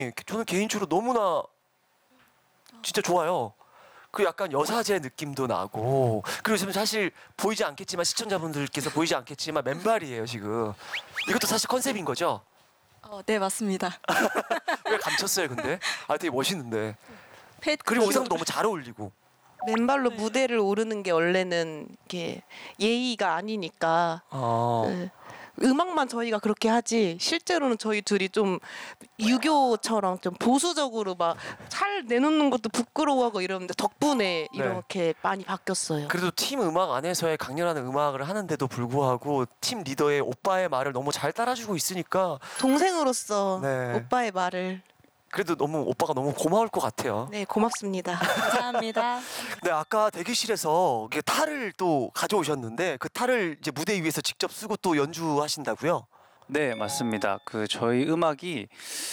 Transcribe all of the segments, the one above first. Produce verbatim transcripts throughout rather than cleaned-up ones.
저는 개인적으로 너무나 진짜 좋아요. 그 약간 여사제 느낌도 나고, 그리고 지금 사실 보이지 않겠지만, 시청자분들께서 보이지 않겠지만 맨발이에요 지금. 이것도 사실 컨셉인 거죠? 어, 네, 맞습니다. 왜 감췄어요 근데? 아 되게 멋있는데. 펫 그리고 의상도 너무 잘 어울리고. 맨발로 무대를 오르는 게 원래는 이렇게 예의가 아니니까 아. 네. 음악만 저희가 그렇게 하지 실제로는 저희 둘이 좀 유교처럼 좀 보수적으로 막 살 내놓는 것도 부끄러워하고 이러는데 덕분에 이렇게 많이 바뀌었어요. 그래도 팀 음악 안에서의 강렬한 음악을 하는데도 불구하고 팀 리더의 오빠의 말을 너무 잘 따라주고 있으니까 동생으로서 네. 오빠의 말을 그래도 너무 오빠가 너무 고마울 것 같아요. 네 고맙습니다. 감사합니다. 네, 아까 대기실에서 이게 탈을 또 가져오셨는데 그 탈을 이제 무대 위에서 직접 쓰고 또 연주하신다고요? 네, 맞습니다. 그 저희 음악이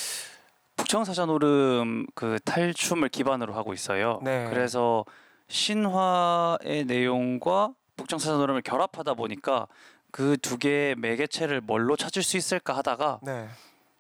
북청사자노름 그 탈춤을 기반으로 하고 있어요. 네. 그래서 신화의 내용과 북청사자노름을 결합하다 보니까 그 두 개의 매개체를 뭘로 찾을 수 있을까 하다가 네.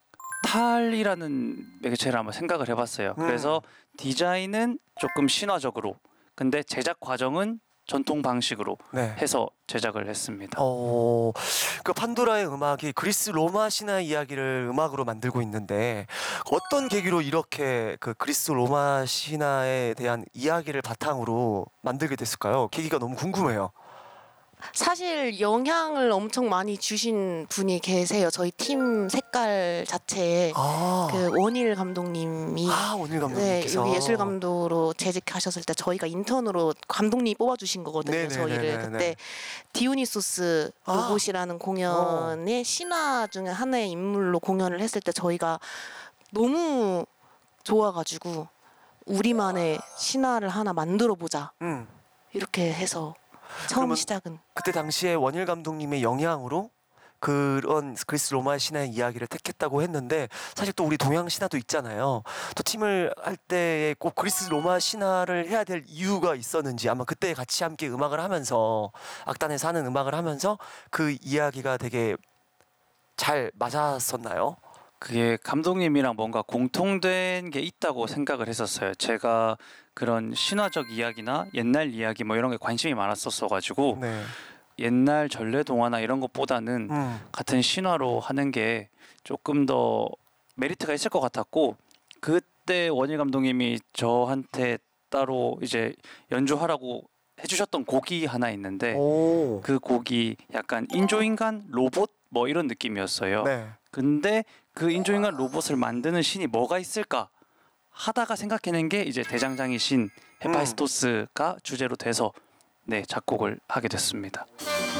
탈이라는 매개체를 한번 생각을 해봤어요. 음. 그래서 디자인은 조금 신화적으로, 근데 제작 과정은 전통 방식으로 네. 해서 제작을 했습니다. 어, 그 판도라의 음악이 그리스 로마 신화 이야기를 음악으로 만들고 있는데 어떤 계기로 이렇게 그 그리스 로마 신화에 대한 이야기를 바탕으로 만들게 됐을까요? 계기가 너무 궁금해요. 사실 영향을 엄청 많이 주신 분이 계세요. 저희 팀 색깔 자체에 아, 그 원일 감독님이 아 원일 네, 감독님께서 여기 예술 감독으로 재직하셨을 때 저희가 인턴으로 감독님이 뽑아주신 거거든요. 네네네네네. 저희를 그때 디오니소스 아. 로봇이라는 공연의 신화 중에 하나의 인물로 공연을 했을 때 저희가 너무 좋아가지고 우리만의 신화를 하나 만들어 보자 음, 이렇게 해서 처음 그러면 시작은 그때 당시에 원일 감독님의 영향으로 그런 그리스 로마 신화의 이야기를 택했다고 했는데 사실 또 우리 동양 신화도 있잖아요. 또 팀을 할 때 꼭 그리스 로마 신화를 해야 될 이유가 있었는지 아마 그때 같이 함께 음악을 하면서 악단에서 하는 음악을 하면서 그 이야기가 되게 잘 맞았었나요? 그게 감독님이랑 뭔가 공통된 게 있다고 생각을 했었어요. 제가 그런 신화적 이야기나 옛날 이야기 뭐 이런 게 관심이 많았었어가지고 네. 옛날 전래 동화나 이런 것보다는 음. 같은 신화로 하는 게 조금 더 메리트가 있을 것 같았고, 그때 원일 감독님이 저한테 따로 이제 연주하라고 해주셨던 곡이 하나 있는데 오. 그 곡이 약간 인조인간 로봇 뭐 이런 느낌이었어요. 네. 근데 그 인조인간 로봇을 만드는 신이 뭐가 있을까 하다가 생각해낸 게 이제 대장장이 신 헤파이스토스가 주제로 돼서 네 작곡을 하게 됐습니다.